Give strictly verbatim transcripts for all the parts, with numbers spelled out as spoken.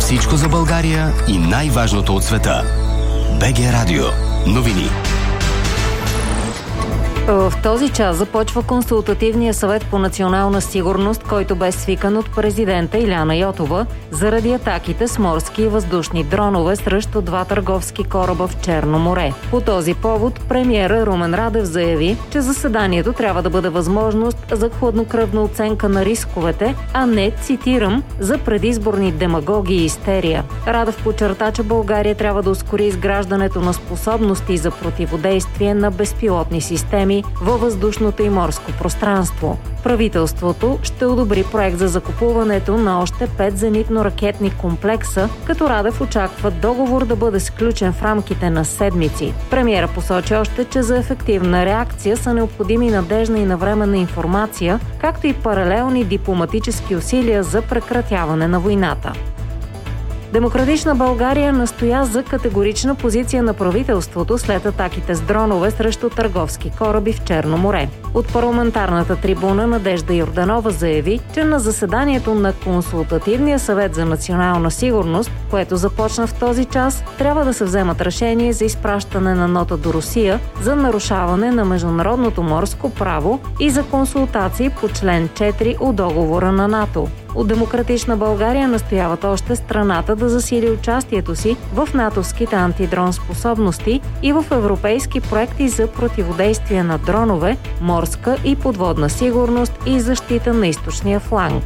Всичко за България и най-важното от света. БГ Радио. Новини. В този час започва консултативния съвет по национална сигурност, който бе свикан от президента Иляна Йотова заради атаките с морски и въздушни дронове срещу два търговски кораба в Черно море. По този повод премиера Румен Радев заяви, че заседанието трябва да бъде възможност за хладнокръвна оценка на рисковете, а не, цитирам, за предизборни демагогии и истерия. Радев подчерта, че България трябва да ускори изграждането на способности за противодействие на безпилотни системи във въздушното и морско пространство. Правителството ще одобри проект за закупуването на още пет зенитно-ракетни комплекса, като Радев очаква договор да бъде сключен в рамките на седмици. Премиера посочи още, че за ефективна реакция са необходими надежна и навременна информация, както и паралелни дипломатически усилия за прекратяване на войната. Демократична България настоя за категорична позиция на правителството след атаките с дронове срещу търговски кораби в Черно море. От парламентарната трибуна Надежда Йорданова заяви, че на заседанието на Консултативния съвет за национална сигурност, което започна в този час, трябва да се вземат решения за изпращане на нота до Русия за нарушаване на международното морско право и за консултации по член четири от договора на НАТО. От Демократична България настояват още страната да засили участието си в натовските антидрон способности и в европейски проекти за противодействие на дронове, морска и подводна сигурност и защита на източния фланг.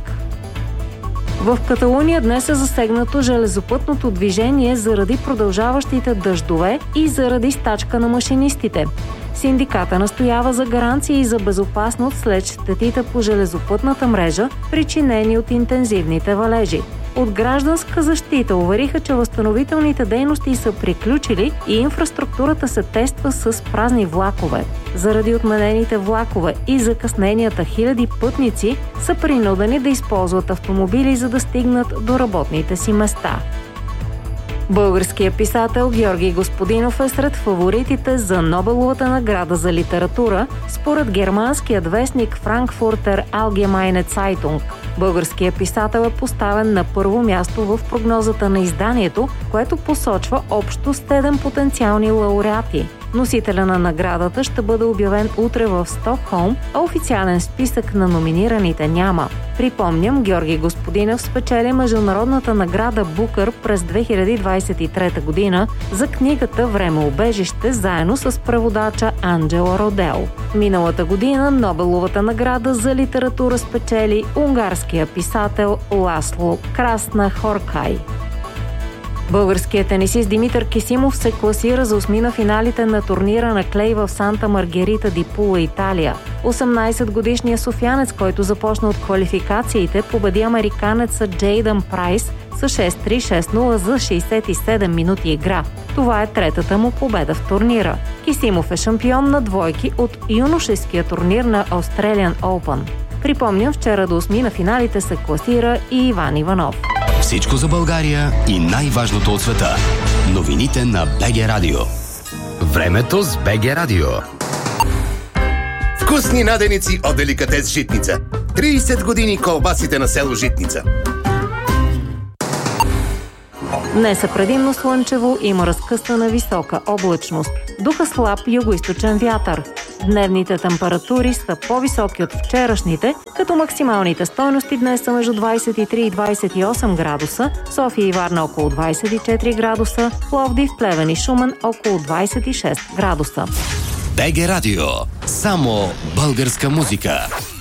В Каталуния днес е засегнато железопътното движение заради продължаващите дъждове и заради стачка на машинистите. Синдиката настоява за гаранции за безопасност след щетите по железопътната мрежа, причинени от интензивните валежи. От гражданска защита увериха, че възстановителните дейности са приключили и инфраструктурата се тества с празни влакове. Заради отменените влакове и закъсненията хиляди пътници са принудени да използват автомобили, за да стигнат до работните си места. Българският писател Георги Господинов е сред фаворитите за Нобеловата награда за литература, според германският вестник Frankfurter Allgemeine Zeitung. Българският писател е поставен на първо място в прогнозата на изданието, което посочва общо седем потенциални лауреати. Носителя на наградата ще бъде обявен утре в Стокхолм, а официален списък на номинираните няма. Припомням, Георги Господинов спечели международната награда Букър през две хиляди двадесет и трета година за книгата «Времеубежище» заедно с преводача Анджела Родел. Миналата година Нобеловата награда за литература спечели унгарския писател Ласло Краснахоркай. Българският тенисист Димитър Кисимов се класира за осми на финалите на турнира на клей в Санта Маргерита ди Пула, Италия. осемнадесетгодишният софиянец, който започна от квалификациите, победи американеца Джейдън Прайс с шест три шест нула за шейсет и седем минути игра. Това е третата му победа в турнира. Кисимов е шампион на двойки от юношеския турнир на Australian Open. Припомням, вчера до осми на финалите се класира и Иван Иванов. Всичко за България и най-важното от света. Новините на БГ Радио. Времето с БГ Радио. Вкусни наденици от деликатес Житница. тридесет години колбасите на село Житница. Днес е предимно слънчево, има разкъсана висока облачност. Духа слаб югоизточен вятър. Дневните температури са по-високи от вчерашните, като максималните стойности днес са между двадесет и три и двадесет и осем градуса, София и Варна около двадесет и четири градуса, Пловдив, Плевен и Шумен около двадесет и шест градуса. БГ Радио. Само българска музика.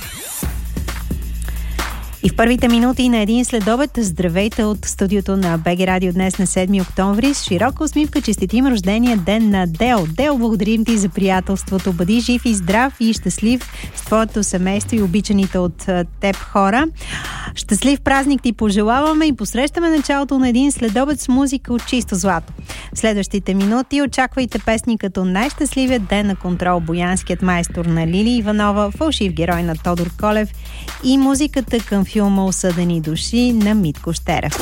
И в първите минути на един следобед, здравейте от студиото на БГ Радио днес на седми октомври. С широка усмивка честитим рождения ден на Дел. Дел, благодарим ти за приятелството. Бъди жив и здрав и щастлив с твоето семейство и обичаните от теб хора. Щастлив празник ти пожелаваме и посрещаме началото на един следобед с музика от чисто злато. В следващите минути очаквайте песни като Най-щастливият ден на Контрол, Боянският майстор на Лили Иванова, Фалшив герой на Тодор Колев и музиката към филма Осъдени души на Митко Щерев.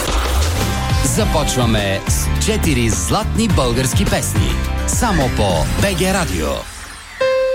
Започваме с четири златни български песни. Само по БГ Радио.